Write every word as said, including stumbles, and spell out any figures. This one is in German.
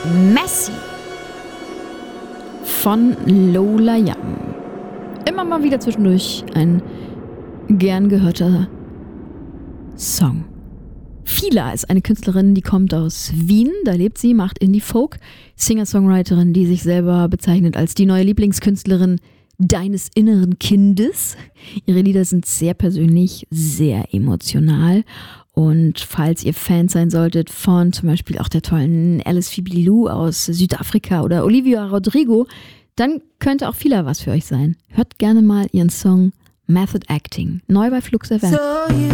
Messi von Lola Young. Immer mal wieder zwischendurch ein gern gehörter Song. Fila ist eine Künstlerin, die kommt aus Wien, da lebt sie, macht Indie-Folk, Singer-Songwriterin, die sich selber bezeichnet als die neue Lieblingskünstlerin deines inneren Kindes. Ihre Lieder sind sehr persönlich, sehr emotional. Und falls ihr Fan sein solltet von zum Beispiel auch der tollen Alice Fibilou aus Südafrika oder Olivia Rodrigo, dann könnte auch Fila was für euch sein. Hört gerne mal ihren Song Method Acting, neu bei Flux F M. So you